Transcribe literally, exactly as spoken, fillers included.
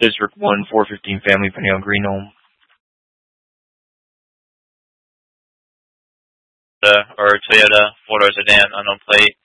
District one, four fifteen family, Peniel Greenholm. Uh, or Toyota four-door sedan, unknown plate,